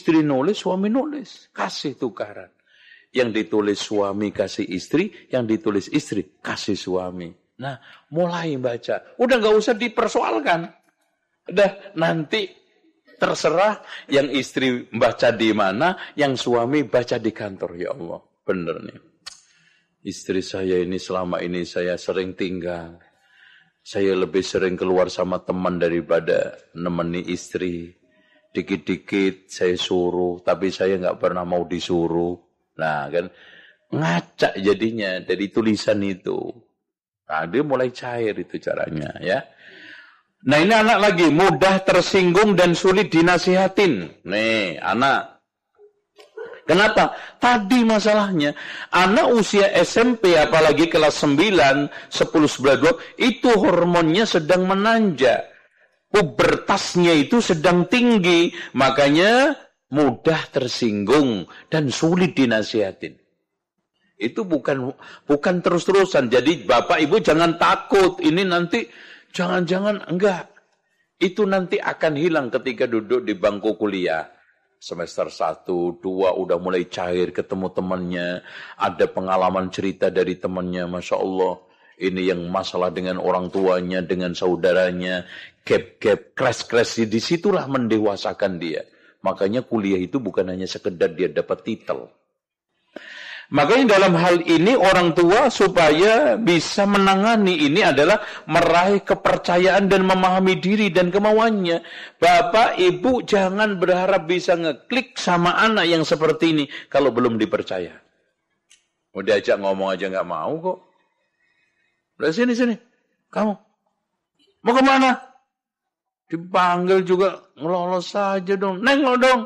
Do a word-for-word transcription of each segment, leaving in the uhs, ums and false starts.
Istri nulis, suami nulis. Kasih tukaran. Yang ditulis suami kasih istri, yang ditulis istri kasih suami. Nah, mulai baca. Udah gak usah dipersoalkan. Udah, nanti terserah yang istri baca di mana, yang suami baca di kantor. Ya Allah, bener nih. Istri saya ini selama ini saya sering tinggal. Saya lebih sering keluar sama teman daripada nemeni istri. Dikit-dikit saya suruh, tapi saya nggak pernah mau disuruh. Nah kan, ngacak jadinya dari tulisan itu. Nah dia mulai cair itu caranya ya. Nah ini anak lagi, mudah tersinggung dan sulit dinasihatin. Nih anak. Kenapa? Tadi masalahnya, anak usia S M P apalagi kelas sembilan, sepuluh, sebelas, dua belas, itu hormonnya sedang menanjak. Pubertasnya itu sedang tinggi, makanya mudah tersinggung dan sulit dinasihatin. Itu bukan bukan terus-terusan. Jadi Bapak Ibu jangan takut, ini nanti jangan-jangan enggak. Itu nanti akan hilang ketika duduk di bangku kuliah. Semester satu, dua udah mulai cair ketemu temannya. Ada pengalaman cerita dari temannya. Masya Allah. Ini yang masalah dengan orang tuanya, dengan saudaranya. Gap-gap, crash-crash. Disitulah mendewasakan dia. Makanya kuliah itu bukan hanya sekedar dia dapat titel. Makanya dalam hal ini orang tua supaya bisa menangani ini adalah meraih kepercayaan dan memahami diri dan kemauannya. Bapak, Ibu jangan berharap bisa ngeklik sama anak yang seperti ini kalau belum dipercaya. Mau diajak ngomong aja nggak mau kok. Udah sini sini, kamu mau kemana? Dipanggil juga ngelolos saja dong, nengok dong.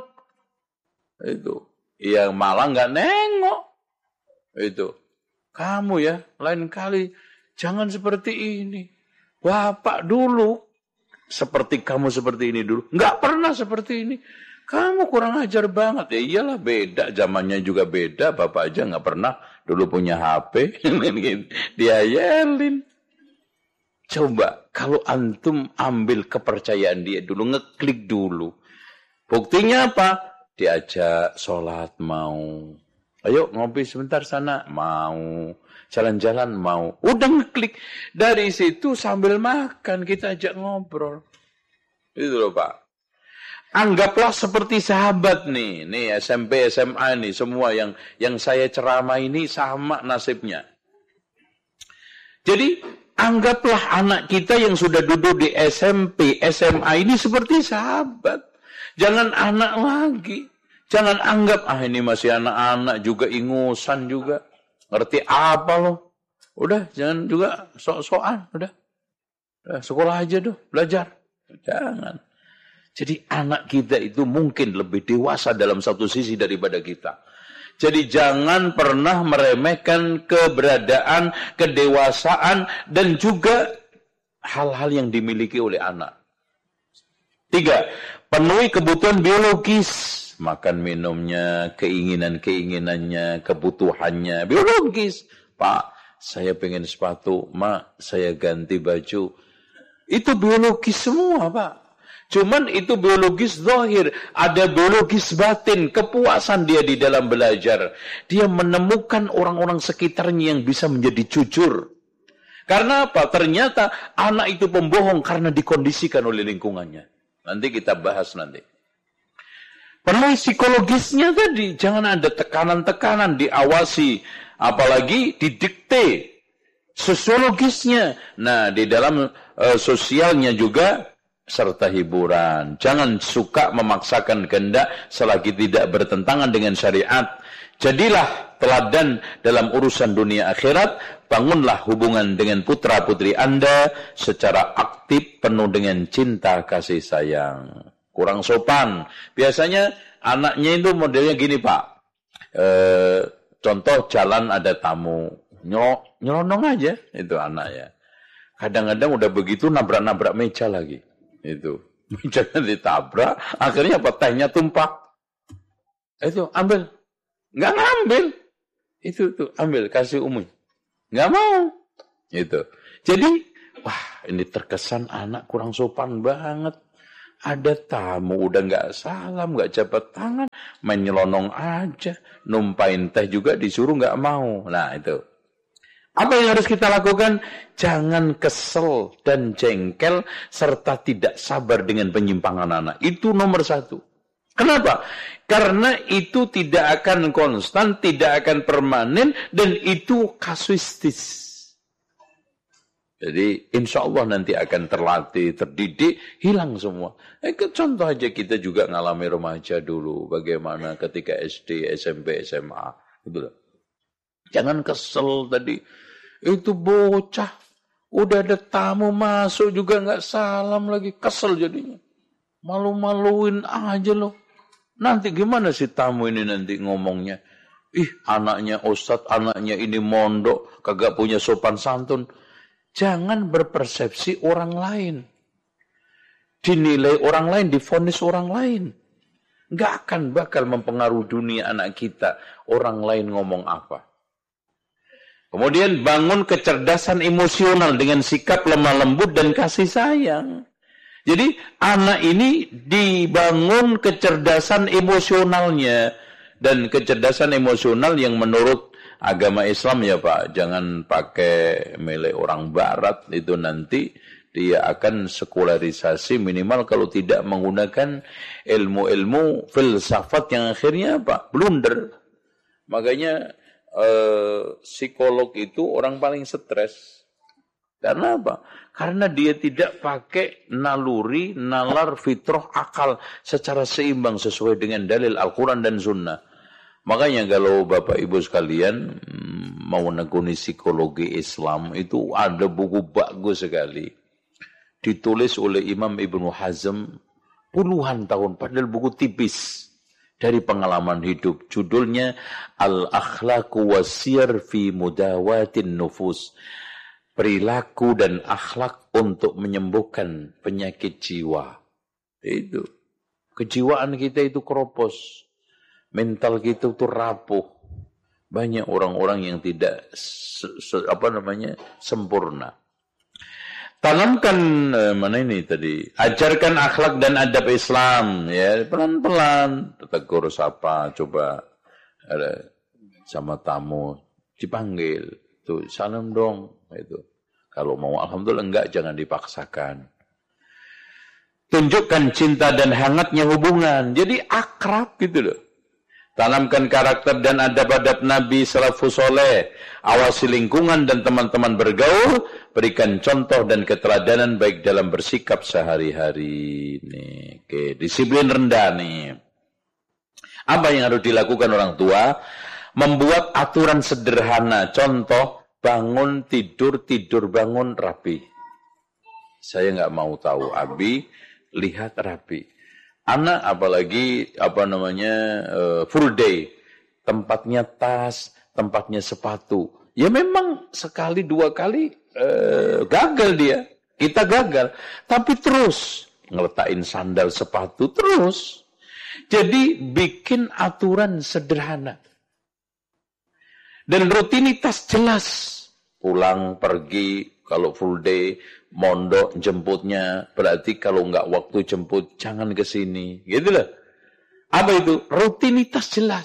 Itu, yang malah nggak nengok. Itu, kamu ya, lain kali jangan seperti ini. Bapak dulu seperti kamu seperti ini dulu, nggak pernah seperti ini. Kamu kurang ajar banget. Ya iyalah, beda, zamannya juga beda. Bapak aja nggak pernah dulu punya H P. Dia yelin. Coba kalau antum ambil kepercayaan dia dulu, ngeklik dulu. Buktinya apa? Diajak sholat mau. Ayo ngopi sebentar sana, mau. Jalan-jalan mau. Udah ngeklik. Dari situ sambil makan kita ajak ngobrol. Itu loh Pak. Anggaplah seperti sahabat nih. Nih S M P, S M A nih. Semua yang yang saya ceramah ini sama nasibnya. Jadi anggaplah anak kita yang sudah duduk di S M P, S M A ini seperti sahabat. Jangan anak lagi. Jangan anggap, ah ini masih anak-anak juga, ingusan juga. Ngerti apa loh. Udah, jangan juga sok-sokan. Udah. Udah, sekolah aja tuh, belajar. Jangan. Jadi anak kita itu mungkin lebih dewasa dalam satu sisi daripada kita. Jadi jangan pernah meremehkan keberadaan, kedewasaan, dan juga hal-hal yang dimiliki oleh anak. Tiga, penuhi kebutuhan biologis. Makan minumnya, keinginan-keinginannya, kebutuhannya, biologis. Pak, saya pengen sepatu. Mak, saya ganti baju. Itu biologis semua, Pak. Cuman itu biologis zahir. Ada biologis batin, kepuasan dia di dalam belajar. Dia menemukan orang-orang sekitarnya yang bisa menjadi jujur. Karena apa? Ternyata anak itu pembohong karena dikondisikan oleh lingkungannya. Nanti kita bahas nanti. Penuhi psikologisnya tadi, jangan ada tekanan-tekanan, diawasi, apalagi didikte sosiologisnya. Nah, di dalam uh, sosialnya juga serta hiburan. Jangan suka memaksakan kehendak selagi tidak bertentangan dengan syariat. Jadilah teladan dalam urusan dunia akhirat. Bangunlah hubungan dengan putra-putri Anda secara aktif, penuh dengan cinta kasih sayang. Kurang sopan. Biasanya anaknya itu modelnya gini Pak. E, contoh jalan ada tamu. Nyelonong, nyelonong aja itu anaknya. Kadang-kadang udah begitu nabrak-nabrak meja lagi. Itu. Mejanya ditabrak. Akhirnya apa? Tehnya tumpah. Itu ambil. Nggak ngambil. Itu tuh ambil. Kasih Umi. Nggak mau. Itu. Jadi wah ini terkesan anak kurang sopan banget. Ada tamu udah nggak salam, nggak jabat tangan, main nyelonong aja, numpain teh juga disuruh nggak mau. Nah itu. Apa yang harus kita lakukan? Jangan kesel dan jengkel serta tidak sabar dengan penyimpangan anak. Itu nomor satu. Kenapa? Karena itu tidak akan konstan, tidak akan permanen, dan itu kasuistis. Jadi insya Allah nanti akan terlatih, terdidik, hilang semua. Eh, contoh aja kita juga ngalami remaja dulu. Bagaimana ketika S D, S M P, S M A. Gitu. Jangan kesel tadi. Itu bocah. Udah ada tamu masuk juga nggak salam lagi. Kesel jadinya. Malu-maluin aja loh. Nanti gimana sih tamu ini nanti ngomongnya? Ih, anaknya ustadz, anaknya ini mondok, kagak punya sopan santun. Jangan berpersepsi orang lain. Dinilai orang lain, divonis orang lain. Nggak akan bakal mempengaruhi dunia anak kita. Orang lain ngomong apa. Kemudian bangun kecerdasan emosional dengan sikap lemah lembut dan kasih sayang. Jadi anak ini dibangun kecerdasan emosionalnya. Dan kecerdasan emosional yang menurut agama Islam ya Pak, jangan pakai milik orang barat, itu nanti dia akan sekularisasi minimal kalau tidak menggunakan ilmu-ilmu filsafat yang akhirnya apa? Blunder. Makanya eh, psikolog itu orang paling stres. Karena apa? Karena dia tidak pakai naluri, nalar, fitrah, akal secara seimbang sesuai dengan dalil Al-Quran dan Sunnah. Makanya kalau Bapak Ibu sekalian mau menekuni psikologi Islam itu ada buku bagus sekali. Ditulis oleh Imam Ibnu Hazm puluhan tahun, padahal buku tipis dari pengalaman hidup. Judulnya Al-Akhlaqu Wasiyar fi Mudawatin Nufus. Perilaku dan akhlak untuk menyembuhkan penyakit jiwa. Itu. Kejiwaan kita itu keropos. Mental kita itu rapuh. Banyak orang-orang yang tidak se, se, apa namanya sempurna. Tanamkan mana ini tadi? Ajarkan akhlak dan adab Islam, ya pelan-pelan. Tegur sapa, coba ada sama tamu dipanggil, tuh salam dong, itu. Kalau mau alhamdulillah, enggak jangan dipaksakan. Tunjukkan cinta dan hangatnya hubungan, jadi akrab gitu loh. Tanamkan karakter dan adab-adab Nabi salafus soleh. Awasi lingkungan dan teman-teman bergaul. Berikan contoh dan keteladanan baik dalam bersikap sehari-hari. Nih, oke, disiplin rendah nih. Apa yang harus dilakukan orang tua? Membuat aturan sederhana. Contoh, bangun, tidur, tidur, bangun, rapi. Saya nggak mau tahu. Abi, lihat rapi. Anak apalagi apa namanya uh, full day, tempatnya tas, tempatnya sepatu. Ya memang sekali dua kali uh, gagal dia, kita gagal. Tapi terus ngeletakin sandal sepatu terus. Jadi bikin aturan sederhana dan rutinitas jelas. Pulang pergi kalau full day. Mondok jemputnya, berarti kalau nggak waktu jemput, jangan ke sini. Gitu loh. Apa itu? Rutinitas jelas.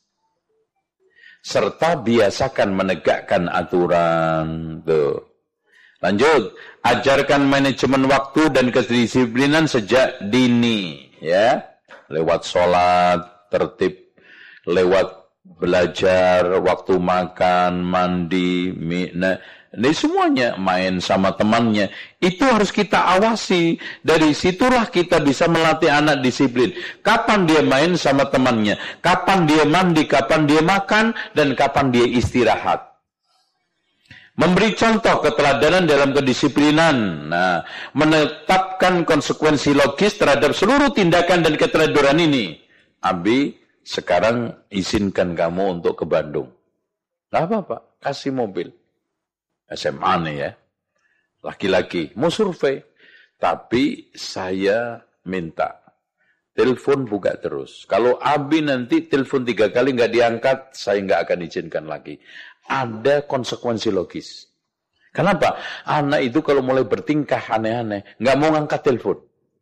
Serta biasakan menegakkan aturan. Tuh. Lanjut. Ajarkan manajemen waktu dan kedisiplinan sejak dini. Ya. Lewat sholat, tertib. Lewat belajar, waktu makan, mandi, nah, ini semuanya main sama temannya. Itu harus kita awasi. Dari situlah kita bisa melatih anak disiplin. Kapan dia main sama temannya, kapan dia mandi, kapan dia makan, dan kapan dia istirahat. Memberi contoh keteladanan dalam kedisiplinan. Nah, menetapkan konsekuensi logis terhadap seluruh tindakan dan keteladuran ini. Abi, sekarang izinkan kamu untuk ke Bandung. Nggak apa-apa, kasih mobil. S M A nih ya. Laki-laki, mau survei. Tapi saya minta, telepon buka terus. Kalau Abi nanti telepon tiga kali nggak diangkat, saya nggak akan izinkan lagi. Ada konsekuensi logis. Kenapa? Anak itu kalau mulai bertingkah aneh-aneh, nggak mau ngangkat telepon.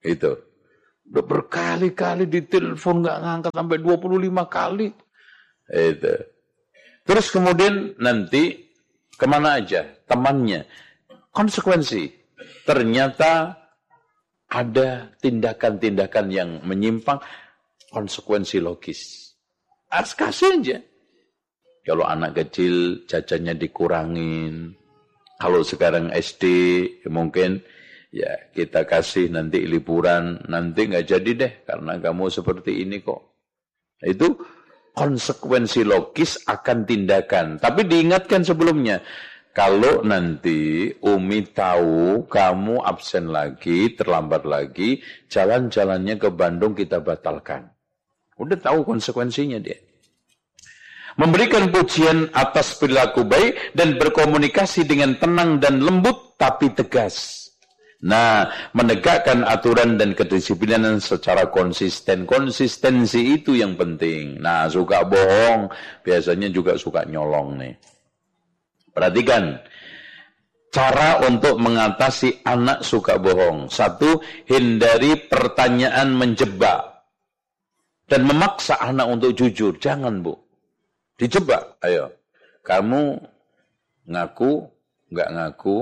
Itu. Udah berkali-kali ditelepon nggak ngangkat sampai dua puluh lima kali. Itu. Terus kemudian nanti kemana aja temannya. Konsekuensi. Ternyata ada tindakan-tindakan yang menyimpang, konsekuensi logis. Harus kasih aja. Kalau anak kecil jajannya dikurangin. Kalau sekarang S D mungkin ya kita kasih nanti liburan, nanti nggak jadi deh karena kamu seperti ini kok. Itu konsekuensi logis akan tindakan. Tapi diingatkan sebelumnya, kalau nanti Umi tahu kamu absen lagi, terlambat lagi, jalan-jalannya ke Bandung kita batalkan. Udah tahu konsekuensinya dia. Memberikan pujian atas perilaku baik dan berkomunikasi dengan tenang dan lembut tapi tegas. Nah, menegakkan aturan dan kedisiplinan secara konsisten. Konsistensi itu yang penting. Nah, suka bohong, biasanya juga suka nyolong nih. Perhatikan, cara untuk mengatasi anak suka bohong. Satu, hindari pertanyaan menjebak. Dan memaksa anak untuk jujur. Jangan, Bu. Dijebak, ayo. Kamu ngaku, nggak ngaku,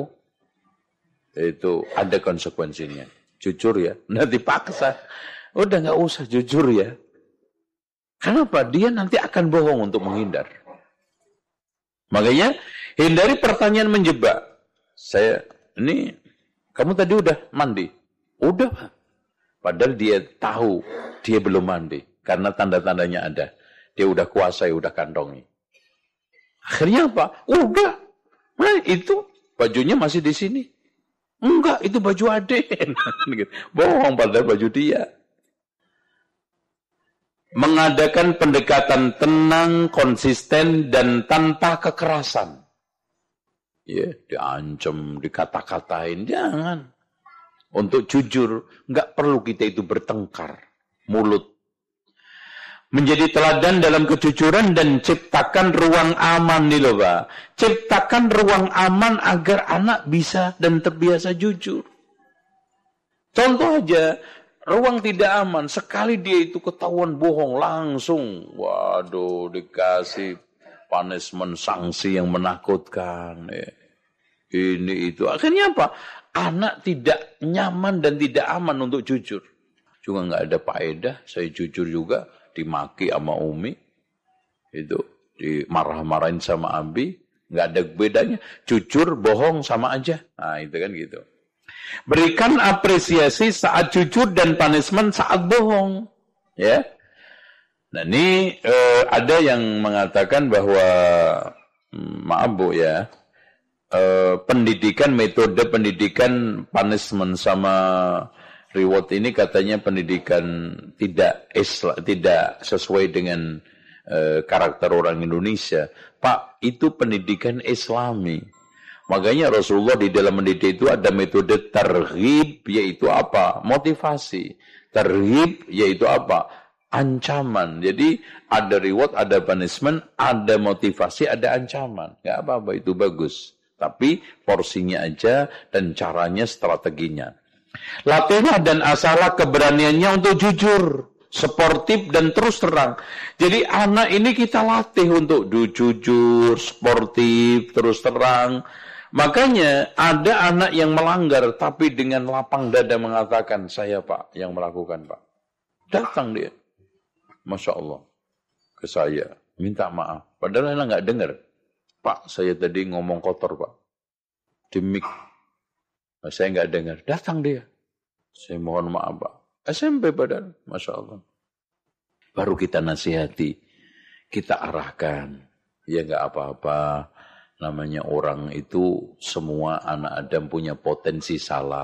itu ada konsekuensinya. Jujur ya, nah dipaksa. Udah nggak usah jujur ya. Kenapa? Dia nanti akan bohong untuk menghindar. Makanya, hindari pertanyaan menjebak. Saya, ini, kamu tadi udah mandi? Udah, Pak. Padahal dia tahu dia belum mandi. Karena tanda-tandanya ada. Dia udah kuasai, udah kantongi. Akhirnya apa? Udah. Nah itu bajunya masih di sini. Enggak, itu baju Aden. Bohong padahal baju dia. Mengadakan pendekatan tenang, konsisten, dan tanpa kekerasan. Ya, diancam, dikata-katain. Jangan. Untuk jujur, enggak perlu kita itu bertengkar. Mulut. Menjadi teladan dalam kejujuran dan ciptakan ruang aman nih loh Pak. Ciptakan ruang aman agar anak bisa dan terbiasa jujur. Contoh aja, ruang tidak aman. Sekali dia itu ketahuan bohong langsung. Waduh, dikasih punishment, sanksi yang menakutkan. Ya. Ini itu. Akhirnya apa? Anak tidak nyaman dan tidak aman untuk jujur. Juga nggak ada faedah, saya jujur juga. Dimaki sama Umi, itu dimarah-marahin sama Abi, nggak ada bedanya. Jujur, bohong sama aja. Nah itu kan gitu. Berikan apresiasi saat jujur dan punishment saat bohong, ya. Nah ini eh, ada yang mengatakan bahwa maaf Bu ya, eh, pendidikan metode pendidikan punishment sama reward ini katanya pendidikan tidak Islam, tidak sesuai dengan uh, karakter orang Indonesia. Pak, itu pendidikan Islami. Makanya Rasulullah di dalam mendidik itu ada metode targhib, yaitu apa? Motivasi. Targhib, yaitu apa? Ancaman. Jadi ada reward, ada punishment, ada motivasi, ada ancaman. Gak apa-apa, itu bagus. Tapi porsinya aja dan caranya, strateginya. Latihlah dan asahlah keberaniannya untuk jujur, sportif dan terus terang. Jadi anak ini kita latih untuk jujur, sportif, terus terang. Makanya ada anak yang melanggar tapi dengan lapang dada mengatakan, saya Pak yang melakukan Pak. Datang dia, Masya Allah, ke saya, minta maaf. Padahal anak nggak dengar. Pak, saya tadi ngomong kotor Pak. Demi saya nggak dengar. Datang dia. Saya mohon maaf Pak. S M P padahal. Masya Allah. Baru kita nasihati. Kita arahkan. Ya nggak apa-apa. Namanya orang itu semua anak Adam punya potensi salah.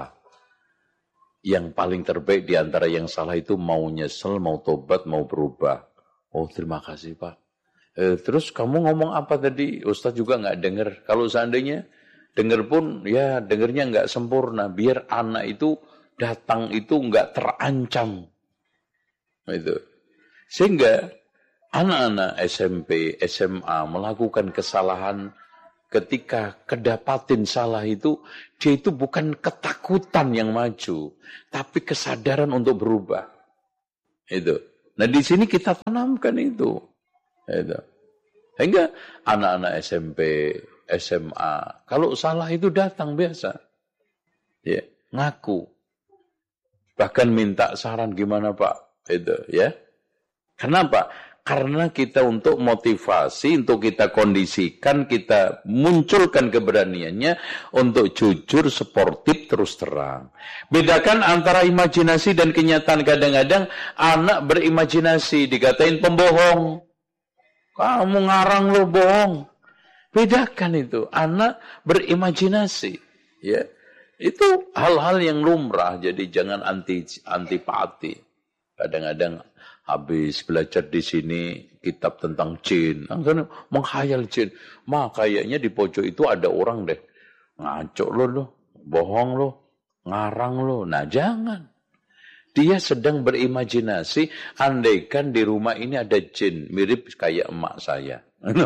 Yang paling terbaik di antara yang salah itu mau nyesel, mau tobat, mau berubah. Oh terima kasih Pak. Eh, terus kamu ngomong apa tadi? Ustaz juga nggak dengar. Kalau seandainya dengar pun, ya dengarnya nggak sempurna. Biar anak itu datang itu nggak terancam. Itu. Sehingga anak-anak S M P, S M A melakukan kesalahan ketika kedapatin salah itu, dia itu bukan ketakutan yang maju, tapi kesadaran untuk berubah. Itu. Nah di sini kita tanamkan itu. Itu. Sehingga anak-anak S M P, S M A, kalau salah itu datang biasa. Ya, ngaku. Bahkan minta saran gimana Pak. Itu ya. Kenapa? Karena kita untuk motivasi, untuk kita kondisikan, kita munculkan keberaniannya untuk jujur, sportif, terus terang. Bedakan antara imajinasi dan kenyataan. Kadang-kadang anak berimajinasi, dikatain pembohong. Kamu ngarang lo bohong. Bedakan itu, anak berimajinasi. Ya, itu hal-hal yang lumrah, jadi jangan anti antipati. Kadang-kadang habis belajar di sini kitab tentang jin, menghayal jin. Mah kayaknya di pojok itu ada orang deh. Ngaco lo lo, bohong lo, ngarang lo. Nah jangan. Dia sedang berimajinasi, andaikan di rumah ini ada jin, mirip kayak emak saya.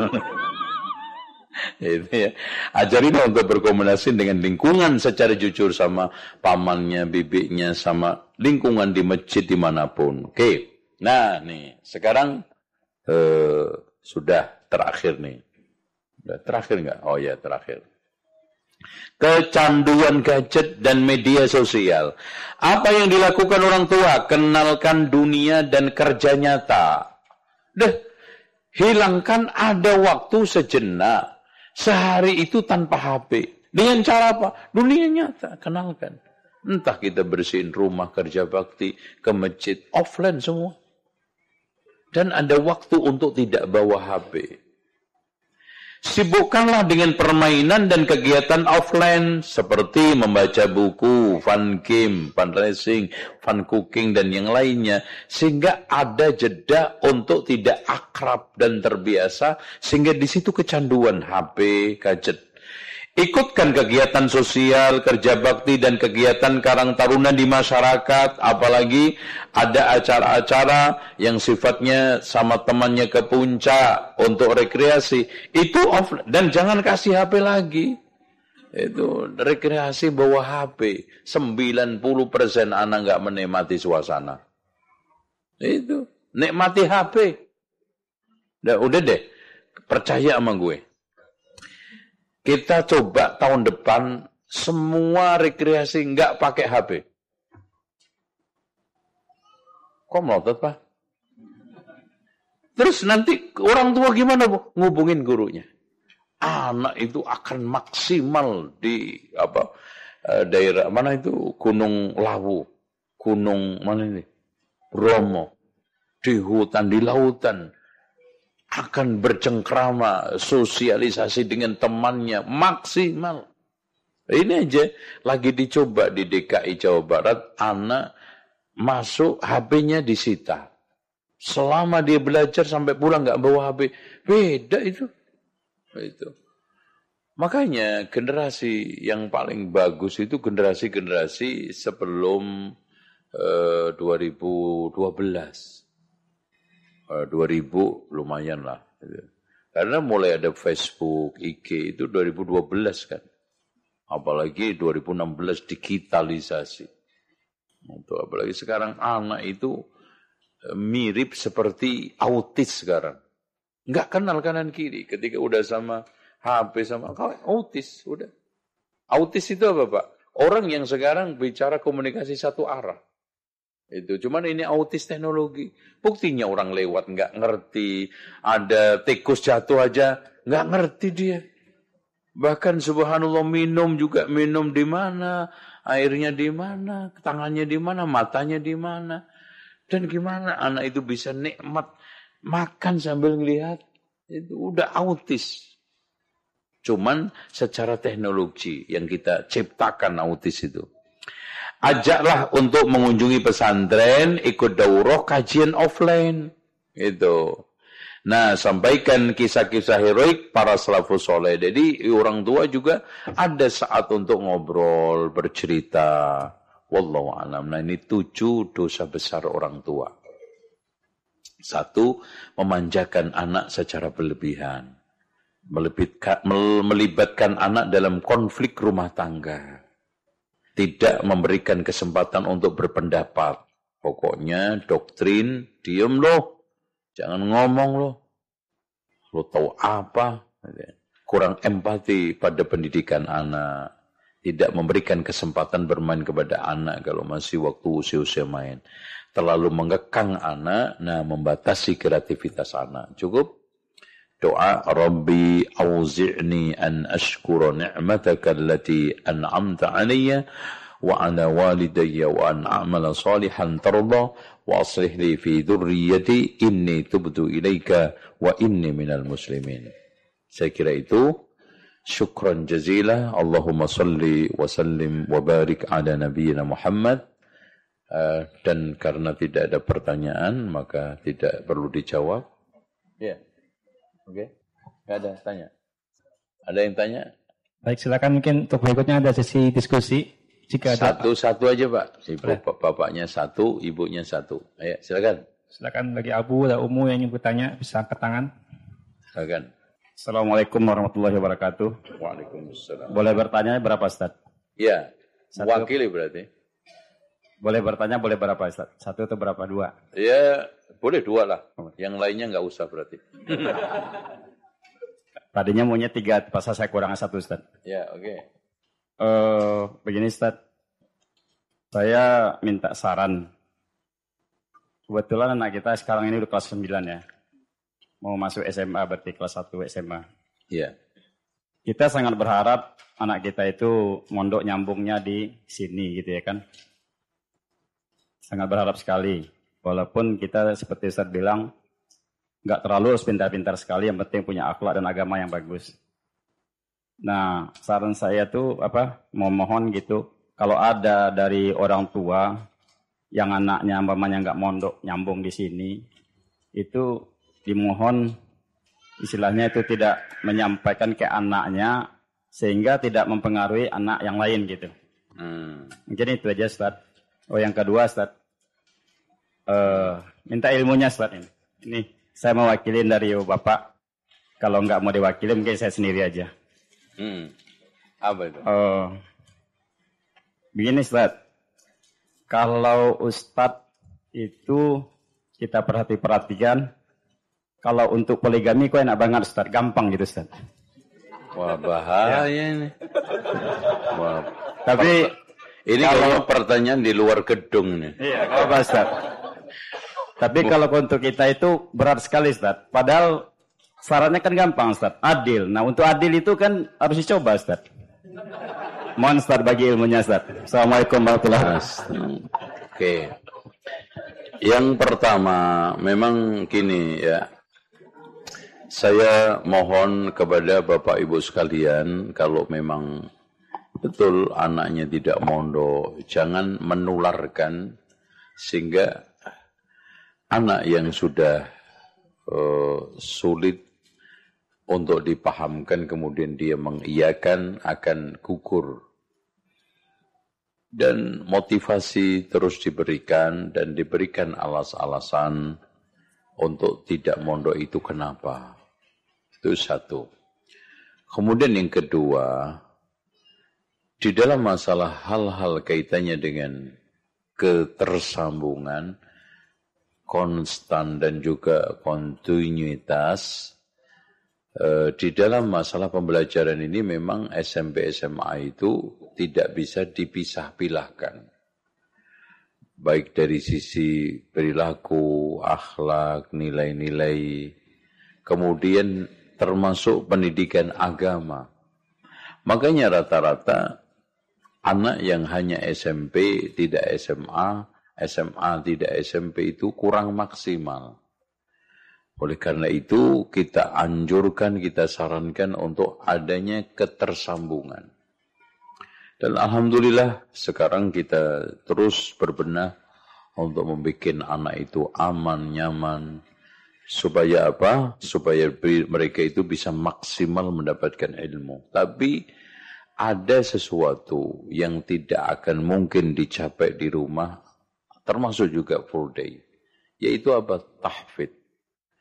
Itu ya. Ajarin untuk berkomunikasi dengan lingkungan secara jujur sama pamannya, bibiknya, sama lingkungan di masjid dimanapun. Oke. Nah nih, sekarang eh, sudah terakhir nih. Sudah terakhir nggak? Oh ya terakhir. Kecanduan gadget dan media sosial. Apa yang dilakukan orang tua? Kenalkan dunia dan kerja nyata. Deh, hilangkan ada waktu sejenak. Sehari itu tanpa H P. Dengan cara apa? Dunia nyata, kenalkan. Entah kita bersihin rumah, kerja bakti, ke masjid, offline semua. Dan ada waktu untuk tidak bawa H P. Sibukkanlah dengan permainan dan kegiatan offline seperti membaca buku, fun game, fun racing, fun cooking, dan yang lainnya. Sehingga ada jeda untuk tidak akrab dan terbiasa, sehingga di situ kecanduan H P, gadget. Ikutkan kegiatan sosial, kerja bakti, dan kegiatan Karang Taruna di masyarakat. Apalagi ada acara-acara yang sifatnya sama temannya ke puncak untuk rekreasi. Itu off, dan jangan kasih H P lagi. Itu rekreasi bawa H P. sembilan puluh persen anak nggak menikmati suasana. Itu, nikmati H P. Udah, udah deh, percaya sama gue. Kita coba tahun depan semua rekreasi nggak pakai H P. Kok melotot, Pak? Terus nanti orang tua gimana, Bu? Ngubungin gurunya. Anak itu akan maksimal di apa daerah mana itu, Gunung Lawu, Gunung mana ini, Bromo, di hutan, di lautan. Akan bercengkrama, sosialisasi dengan temannya, maksimal. Ini aja lagi dicoba di D K I Jawa Barat, anak masuk H P-nya disita. Selama dia belajar sampai pulang nggak bawa H P, beda itu. Itu. Makanya generasi yang paling bagus itu generasi-generasi sebelum uh, dua ribu dua belas. dua ribu lumayan lah. Karena mulai ada Facebook, I G itu dua ribu dua belas kan. Apalagi dua ribu enam belas digitalisasi. Untuk apalagi sekarang anak itu mirip seperti autis sekarang. Nggak kenal kanan kiri. Ketika udah sama H P sama kawan, autis udah. Autis itu apa, Pak? Orang yang sekarang bicara komunikasi satu arah. Itu cuman ini autis teknologi. Buktinya orang lewat nggak ngerti, ada tikus jatuh aja nggak ngerti dia. Bahkan subhanallah minum juga minum di mana, airnya di mana, tangannya di mana, matanya di mana. Dan gimana anak itu bisa nikmat makan sambil ngelihat? Itu udah autis. Cuman secara teknologi yang kita ciptakan autis itu. Ajaklah untuk mengunjungi pesantren, ikut daurah, kajian offline. Itu. Nah, sampaikan kisah-kisah heroik para salafus soleh. Jadi orang tua juga ada saat untuk ngobrol, bercerita. Wallahu a'lam. Nah, ini tujuh dosa besar orang tua. Satu, memanjakan anak secara berlebihan. melibatkan, melibatkan anak dalam konflik rumah tangga. Tidak memberikan kesempatan untuk berpendapat. Pokoknya doktrin, diem loh. Jangan ngomong loh. Lo tahu apa? Kurang empati pada pendidikan anak. Tidak memberikan kesempatan bermain kepada anak kalau masih waktu usia-usia main. Terlalu mengekang anak, nah membatasi kreativitas anak. Cukup doa, Rabbi auzi'ni an ashkura ni'mataka allati an'amta alayya wa ala walidayya wa an a'mala salihan tarda wa aslih li fi dhurriyyati inni tubtu ilaika wa inni minal muslimin. Saya kira itu. Syukran jazila. Allahumma salli wa sallim wa barik ala nabiyyina Muhammad. Uh, dan karena tidak ada pertanyaan, maka tidak perlu dijawab. Ya. Yeah. Oke. Okay. Enggak ada tanya. Ada yang tanya? Baik, silakan mungkin untuk berikutnya ada sesi diskusi. Jika satu-satu aja, Pak. Ibu, bapaknya satu, ibunya satu. Ayo, silakan. Silakan bagi Abu dan Umu yang ingin bertanya bisa angkat tangan. Silakan. Assalamualaikum warahmatullahi wabarakatuh. Waalaikumsalam. Boleh bertanya berapa, Ustaz? Iya. Wakili berarti. Boleh bertanya boleh berapa, Ustaz? Satu atau berapa? Dua? Ya, boleh dua lah. Yang lainnya nggak usah berarti. Tadinya maunya tiga, pas saya kurang satu, Ustaz. Ya, oke. Okay. Uh, begini, Ustaz. Saya minta saran. Kebetulan anak kita sekarang ini udah kelas sembilan ya. Mau masuk S M A berarti kelas satu S M A. Iya. Kita sangat berharap anak kita itu mondok nyambungnya di sini gitu ya kan. Sangat berharap sekali. Walaupun kita seperti Ustaz bilang, nggak terlalu harus pintar-pintar sekali, yang penting punya akhlak dan agama yang bagus. Nah, saran saya tuh apa? Mau mohon gitu, kalau ada dari orang tua yang anaknya umpamanya nggak mondok nyambung di sini, itu dimohon istilahnya itu tidak menyampaikan ke anaknya sehingga tidak mempengaruhi anak yang lain gitu. Hmm. Mungkin itu aja, Ustaz. Oh, yang kedua, Ustaz. Uh, minta ilmunya, Ustaz ini. Ini saya mewakilin dari Bapak. Kalau nggak mau diwakili mungkin saya sendiri aja. Hmm. Apa itu? Uh, begini, Ustaz. Kalau Ustaz itu kita perhati-perhatikan, kalau untuk poligami kok enak banget, Ustaz. Gampang gitu, Ustaz. Wah, bahaya ya. Ini. Wah. Tapi ini kalau pertanyaan di luar gedung nih. Iya, apa, Ustaz? Tapi kalau untuk kita itu berat sekali, Ustaz. Padahal sarannya kan gampang, Ustaz. Adil. Nah, untuk adil itu kan harus dicoba, Ustaz. Mohon, Ustaz, bagi ilmunya, Ustaz. Assalamualaikum warahmatullahi wabarakatuh. Oke. Yang pertama, memang gini ya. Saya mohon kepada Bapak Ibu sekalian, kalau memang betul anaknya tidak mondok, jangan menularkan sehingga anak yang sudah uh, sulit untuk dipahamkan kemudian dia mengiyakan akan gugur. Dan motivasi terus diberikan dan diberikan alas-alasan untuk tidak mondok itu kenapa. Itu satu. Kemudian yang kedua, di dalam masalah hal-hal kaitannya dengan ketersambungan, konstan dan juga kontinuitas, eh, di dalam masalah pembelajaran ini memang S M P S M A itu tidak bisa dipisah-pilahkan. Baik dari sisi perilaku, akhlak, nilai-nilai, kemudian termasuk pendidikan agama. Makanya rata-rata anak yang hanya S M P, tidak S M A, S M A tidak S M P itu kurang maksimal. Oleh karena itu kita anjurkan, kita sarankan untuk adanya ketersambungan. Dan alhamdulillah sekarang kita terus berbenah untuk membuat anak itu aman, nyaman. Supaya apa? Supaya mereka itu bisa maksimal mendapatkan ilmu. Tapi ada sesuatu yang tidak akan mungkin dicapai di rumah, termasuk juga full day. Yaitu apa? Tahfidz.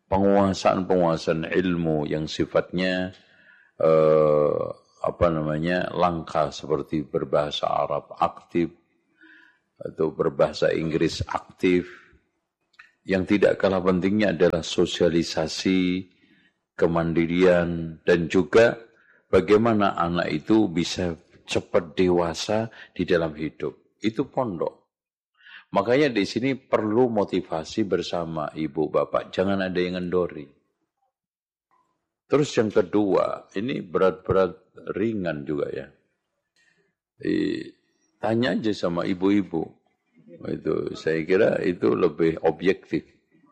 penguasaan-penguasaan ilmu yang sifatnya eh, apa namanya langka seperti berbahasa Arab aktif atau berbahasa Inggris aktif. Yang tidak kalah pentingnya adalah sosialisasi, kemandirian, dan juga bagaimana anak itu bisa cepat dewasa di dalam hidup. Itu pondok. Makanya di sini perlu motivasi bersama ibu bapak. Jangan ada yang ngendori. Terus yang kedua, ini berat-berat ringan juga ya. E, tanya aja sama ibu-ibu. Itu saya kira itu lebih objektif.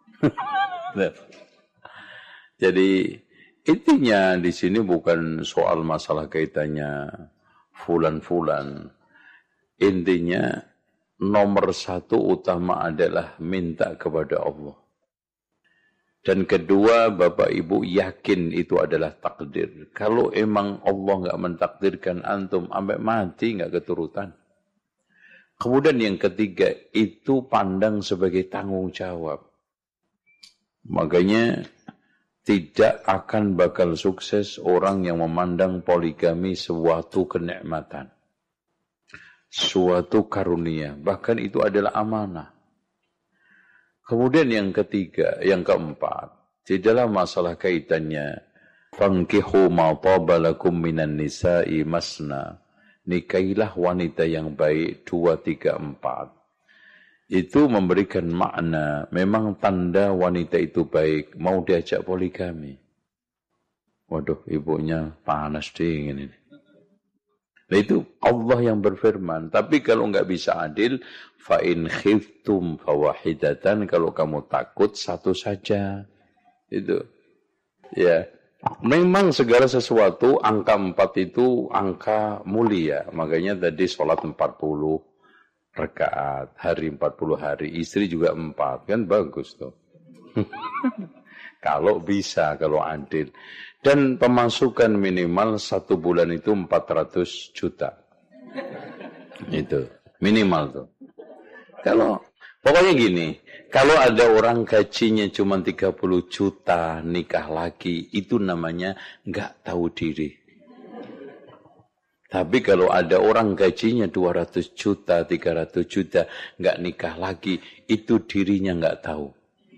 Jadi intinya di sini bukan soal masalah kaitannya fulan-fulan. Intinya nomor satu utama adalah minta kepada Allah. Dan kedua, Bapak Ibu yakin itu adalah takdir. Kalau emang Allah nggak mentakdirkan antum sampai mati nggak keturutan. Kemudian yang ketiga, itu pandang sebagai tanggung jawab. Makanya tidak akan bakal sukses orang yang memandang poligami suatu kenikmatan. Suatu karunia. Bahkan itu adalah amanah. Kemudian yang ketiga, yang keempat, di dalam masalah kaitannya, fankihu ma taba lakum minan nisa'i masna. Nikailah wanita yang baik dua, tiga, empat. Itu memberikan makna, memang tanda wanita itu baik, mau diajak poligami. Waduh, ibunya panas dingin ini. Nah itu Allah yang berfirman. Tapi kalau nggak bisa adil, fa in khiftum fawahidatan, kalau kamu takut satu saja. Itu. Ya. Memang segala sesuatu angka empat itu angka mulia. Makanya tadi sholat empat puluh rakaat, hari empat puluh hari, istri juga empat, kan bagus tuh. Kalau bisa, kalau adil. Dan pemasukan minimal satu bulan itu empat ratus juta. Itu, minimal tuh. Kalau, pokoknya gini, kalau ada orang gajinya cuma tiga puluh juta nikah lagi, itu namanya nggak tahu diri. Tapi kalau ada orang gajinya dua ratus juta, tiga ratus juta, nggak nikah lagi, itu dirinya nggak tahu.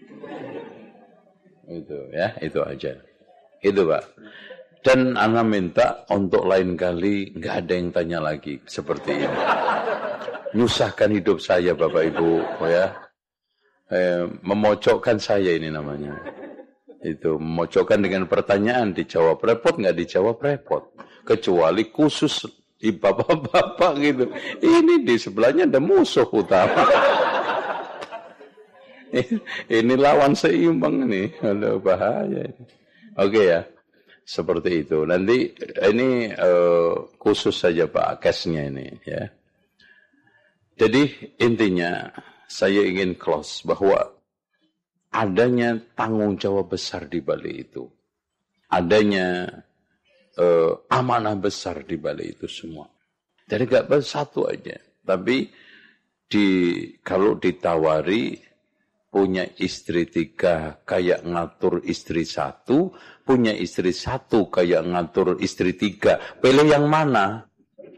Itu ya, itu aja. Itu Pak. Dan Ana minta untuk lain kali nggak ada yang tanya lagi seperti ini. Nyusahkan hidup saya Bapak Ibu, ya. Eh, memocokkan saya ini namanya. Itu memocokkan dengan pertanyaan, dijawab repot nggak dijawab repot. Kecuali khusus di bapak-bapak gitu. Ini di sebelahnya ada musuh utama. Ini lawan seimbang nih, ada bahaya. Oke ya, seperti itu. Nanti ini uh, khusus saja Pak case-nya ini ya. Jadi intinya saya ingin close bahwa adanya tanggung jawab besar di balik itu, adanya uh, amanah besar di balik itu semua. Jadi gak satu aja, tapi di kalau ditawari punya istri tiga kayak ngatur istri satu, punya istri satu kayak ngatur istri tiga. Pilih yang mana?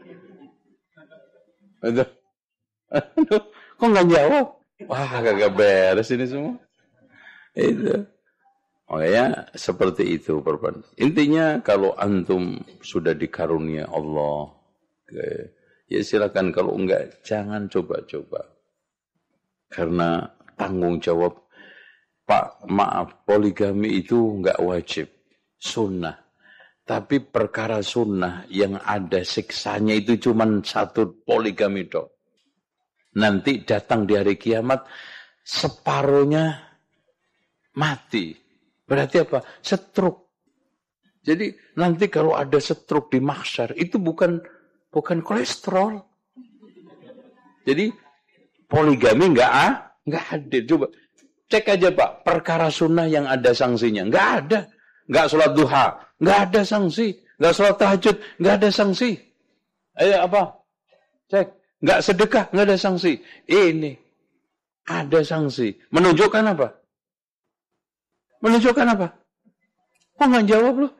Aduh, aduh, kok nggak jawab? Wah, kagak beres ini semua. Itu. Makanya seperti itu perban. Intinya kalau antum sudah dikarunia Allah, ya silakan. Kalau enggak, jangan coba-coba. Karena tanggung jawab, Pak, maaf, poligami itu enggak wajib, sunnah. Tapi perkara sunnah yang ada siksanya itu cuma satu poligami dok. Nanti datang di hari kiamat, separuhnya mati. Berarti apa? Setruk. Jadi nanti kalau ada setruk di mahsyar, itu bukan bukan kolesterol. Jadi poligami enggak ah? Nggak hadir. Coba cek aja Pak, perkara sunnah yang ada sanksinya. Nggak ada. Nggak sholat duha. Nggak ada sanksi. Nggak sholat tahajud. Nggak ada sanksi. Ayo apa? Cek. Nggak sedekah. Nggak ada sanksi. Ini. Ada sanksi. Menunjukkan apa? Menunjukkan apa? Oh, nggak jawab loh.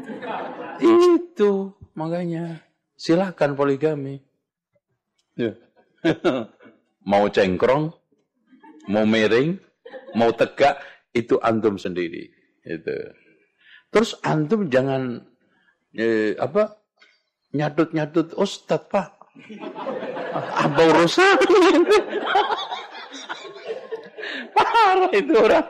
Itu makanya silakan poligami. Ya. Mau cengkrong, mau miring, mau tegak, itu antum sendiri. Itu. Terus antum jangan eh, apa nyatut-nyatut ustadz pak. Apa urusan? Parah itu orang.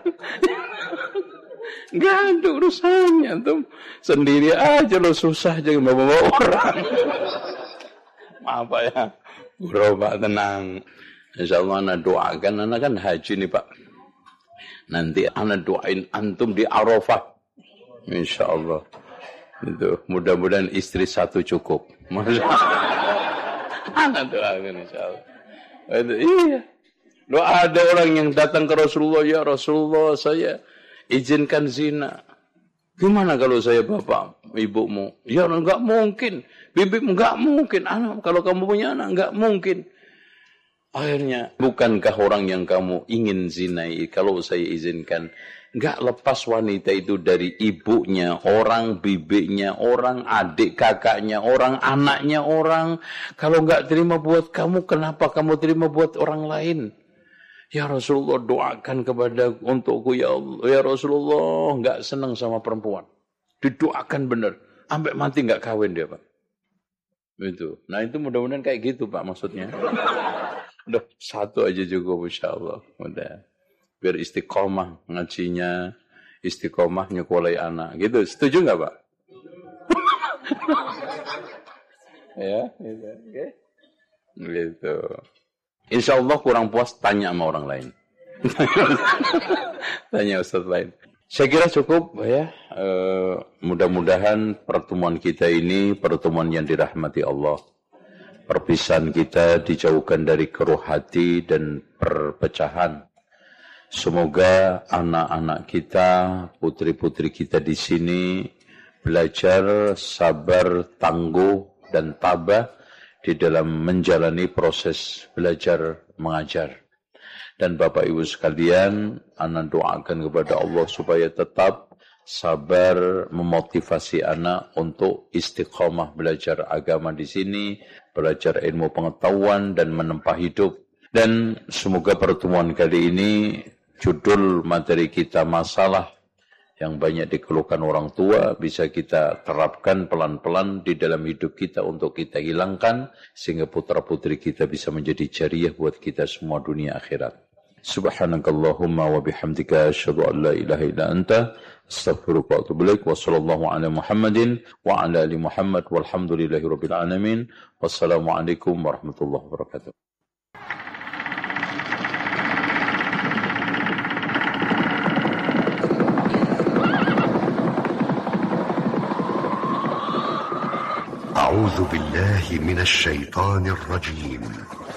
Gak ada urusannya antum sendiri aja lo, susah jangan bawa-bawa orang. Maaf Pak ya, bro Pak, tenang. Insya Allah anak doakan, anak kan haji nih Pak. Nanti anak doain antum di Arafah. Insya Allah. Itu mudah-mudahan istri satu cukup. Masya anak doakan insya Allah. Itu, iya. Doa ada orang yang datang ke Rasulullah, ya Rasulullah saya izinkan zina. Gimana kalau saya bapak ibumu? Ya enggak mungkin. Bibimu enggak mungkin. Anak kalau kamu punya anak enggak mungkin. Akhirnya bukankah orang yang kamu ingin zinai kalau saya izinkan? Enggak lepas wanita itu dari ibunya, orang bibinya, orang adik kakaknya, orang anaknya orang. Kalau enggak terima buat kamu, kenapa kamu terima buat orang lain? Ya Rasulullah doakan kepada untukku ya Allah. Ya Rasulullah enggak senang sama perempuan. Didoakan benar. Sampai mati enggak kawin dia Pak. Itu. Nah itu mudah-mudahan kayak gitu Pak maksudnya. Udah satu aja cukup insya Allah. Udah. Biar istiqomah ngajinya, istiqomah nyekolai anak. Gitu. Setuju nggak Pak? Ya, gitu. Okay. Gitu. Insya Allah kurang puas tanya sama orang lain. Tanya Ustaz lain. Saya kira cukup ya. E, mudah-mudahan pertemuan kita ini pertemuan yang dirahmati Allah. Perpisahan kita dijauhkan dari keruh hati dan perpecahan. Semoga anak-anak kita, putri-putri kita di sini belajar sabar, tangguh, dan tabah di dalam menjalani proses belajar mengajar. Dan Bapak Ibu sekalian, anak doakan kepada Allah supaya tetap sabar memotivasi anak untuk istiqomah belajar agama di sini, belajar ilmu pengetahuan dan menempa hidup. Dan semoga pertemuan kali ini judul materi kita masalah yang banyak dikeluhkan orang tua bisa kita terapkan pelan-pelan di dalam hidup kita untuk kita hilangkan sehingga putra-putri kita bisa menjadi jariah buat kita semua dunia akhirat. Subhanakallahumma wa bihamdika asyhadu an la ilaha illa anta astaghfiruka wa atubu ilaik. Wa sallallahu ala Muhammadin wa ala ali Muhammad walhamdulillahi rabbil alamin. Wassalamualaikum warahmatullahi wabarakatuh. أعوذ بالله من الشيطان الرجيم